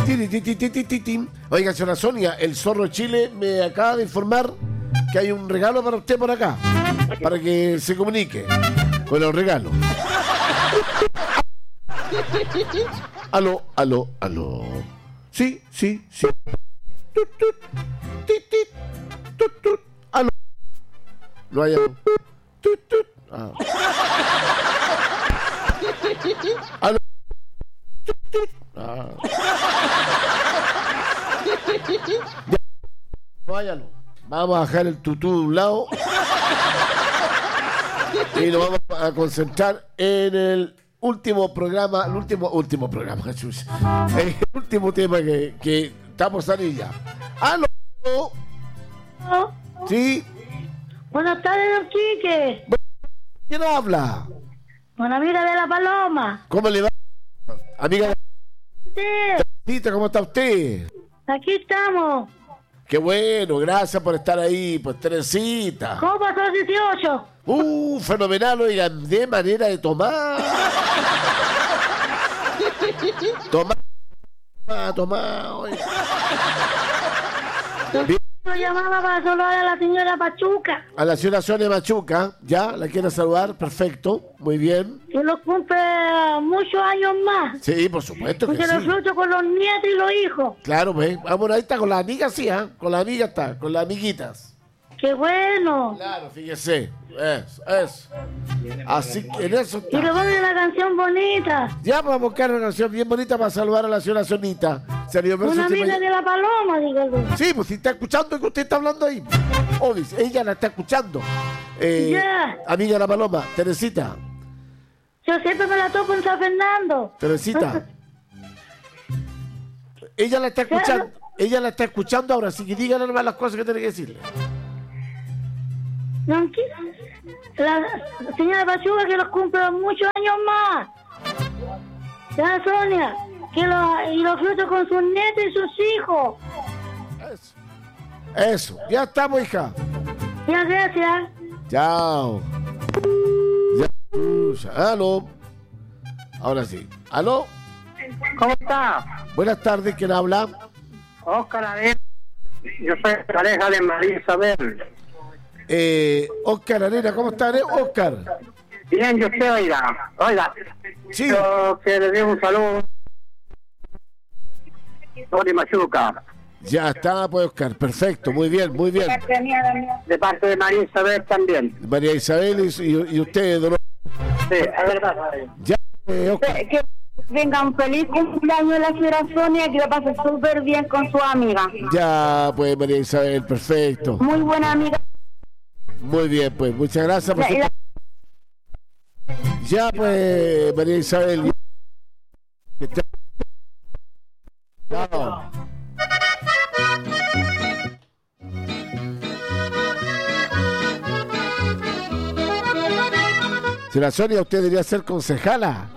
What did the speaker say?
Tiri, ti, ti, ti, ti, ti, ti. Oiga, señora Sonia, el Zorro Chile me acaba de informar que hay un regalo para usted por acá, para que se comunique con el regalo. Aló, aló, aló. Sí, sí, sí. Tut, tut, tit, tit, tut, tut. Aló. No hay aló. Tut, tut. Ah. Aló. Tut, tut. Ah. Ya. Váyalo. Vamos a dejar el tutú de un lado y nos vamos a concentrar en el último programa, el último programa, Jesús. El último tema que estamos ahí ya. ¡Aló! ¿No? ¿Sí? Buenas tardes, don Quique. ¿Quién habla? Con la amiga de la Paloma. ¿Cómo le va? Amiga, Usted, ¿cómo está usted? aquí estamos. Qué bueno, gracias por estar ahí, pues Teresita. ¿Cómo pasó el 18? Fenomenal, oigan, de manera de tomar. Tomar, oiga. Yo llamaba para saludar a la señora Pachuca, A la señora Sonia Machuca, ¿ya? ¿La quiere saludar? Perfecto, muy bien. que lo cumple muchos años más. Sí, por supuesto que Porque lo sí. disfruto con los nietos y los hijos. Claro, pues. Vamos, ahí está, con las amigas, sí, ¿ah? Con las amigas está, con las amiguitas. ¡Qué bueno! Claro, fíjese. Eso. Así que en eso Y que está. pongan una canción bonita. Ya vamos a buscar una canción bien bonita para saludar a la señora Sonita. Una amiga de la Paloma, dígalo. Sí, pues si está escuchando que usted está hablando ahí. Obvio, ella la está escuchando. Ya. Amiga de la Paloma, Teresita. Yo siempre me la toco en San Fernando. Teresita. Ella la está escuchando. Ella la está escuchando ahora, así que díganle nomás las cosas que tiene que decirle. La señora Pachuca que los cumple muchos años más. La Sonia, y los frutos con sus nietos y sus hijos. Eso. Ya estamos, hija. Ya, gracias. Chao. Ya. Aló. Ahora sí. Aló. ¿Cómo está? Buenas tardes, ¿quién habla? Óscar Arena. Yo soy pareja de María Isabel. Óscar Arena, ¿cómo está, Óscar? Bien, yo sé, oiga. Sí. Yo que le digo un saludo. Tony Machuca. Ya está, pues, Óscar. Perfecto, muy bien, muy bien. De parte de María Isabel también. María Isabel y usted, don Sí, es verdad. Ya, Óscar. Que vengan feliz cumpleaños la señora Sonia, que la pase súper bien con su amiga. Ya, pues, María Isabel, perfecto. Muy buena amiga. Muy bien, pues, muchas gracias por su... Ya, pues, María Isabel. Chao. Señora Sonia, usted debería ser concejala.